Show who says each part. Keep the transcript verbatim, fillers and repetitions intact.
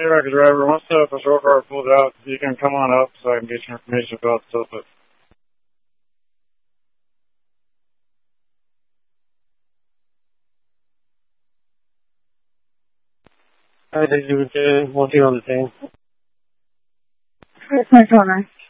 Speaker 1: Rocket Driver, once the patrol car pulls out, you can come on up so I can get your information about the suspect.
Speaker 2: I think you would, uh, want you on the thing.
Speaker 3: It's my phone.